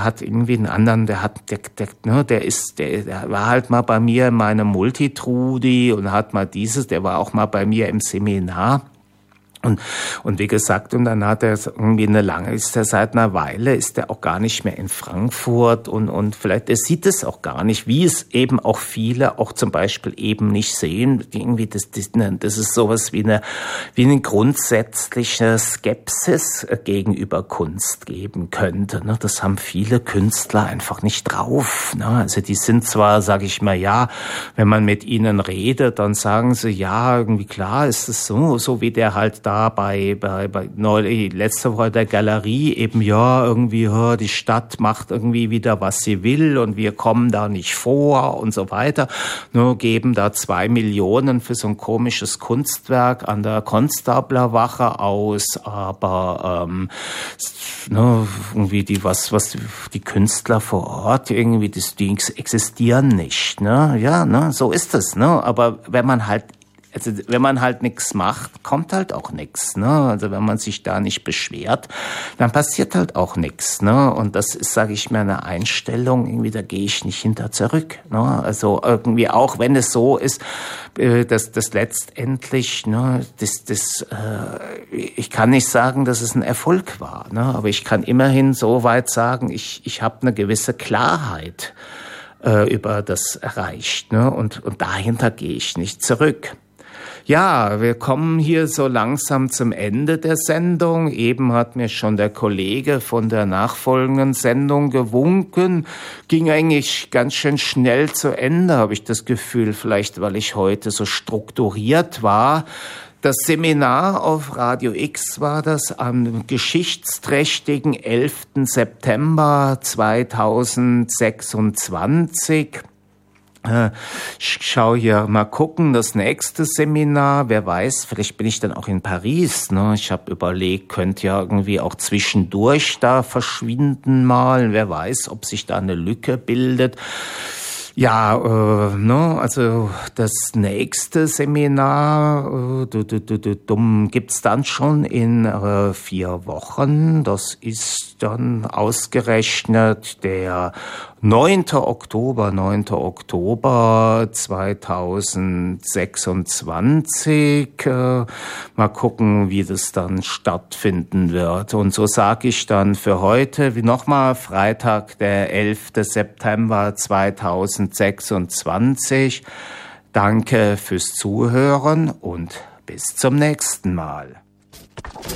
hat irgendwie einen anderen, der war halt mal bei mir in meinem Multitrudi und hat mal der war auch mal bei mir im Seminar. Und wie gesagt, und dann hat er irgendwie seit einer Weile ist er auch gar nicht mehr in Frankfurt und vielleicht, er sieht es auch gar nicht, wie es eben auch viele auch zum Beispiel eben nicht sehen, irgendwie das ist sowas wie eine grundsätzliche Skepsis gegenüber Kunst geben könnte, ne? Das haben viele Künstler einfach nicht drauf, ne? Also die sind zwar, sage ich mal, ja, wenn man mit ihnen redet, dann sagen sie, ja, irgendwie klar ist es so wie der halt da bei letzte Woche der Galerie eben, ja, irgendwie, ja, die Stadt macht irgendwie wieder, was sie will und wir kommen da nicht vor und so weiter. Nur geben da 2 Millionen für so ein komisches Kunstwerk an der Konstablerwache aus, aber irgendwie die Künstler vor Ort irgendwie, die existieren nicht, ne? Ja, ne, so ist es, ne? Aber wenn man halt nichts macht, kommt halt auch nichts, ne? Also wenn man sich da nicht beschwert, dann passiert halt auch nichts, ne? Und das ist, sage ich mir, eine Einstellung, irgendwie, da gehe ich nicht hinter zurück, ne? Also irgendwie auch, wenn es so ist, dass letztendlich, ne, ich kann nicht sagen, dass es ein Erfolg war, ne? Aber ich kann immerhin so weit sagen, ich habe eine gewisse Klarheit über das erreicht, ne? Und dahinter gehe ich nicht zurück. Ja, wir kommen hier so langsam zum Ende der Sendung. Eben hat mir schon der Kollege von der nachfolgenden Sendung gewunken. Ging eigentlich ganz schön schnell zu Ende, habe ich das Gefühl, vielleicht weil ich heute so strukturiert war. Das Seminar auf Radio X war das am geschichtsträchtigen 11. September 2026. Ich schaue hier mal gucken, das nächste Seminar, wer weiß, vielleicht bin ich dann auch in Paris, ne? Ich habe überlegt, könnte ja irgendwie auch zwischendurch da verschwinden mal, wer weiß, ob sich da eine Lücke bildet. Ja, also das nächste Seminar gibt's dann schon in 4 Wochen. Das ist dann ausgerechnet der 9. Oktober 2026. Mal gucken, wie das dann stattfinden wird. Und so sage ich dann für heute, wie nochmal, Freitag, der 11. September 2026. Danke fürs Zuhören und bis zum nächsten Mal.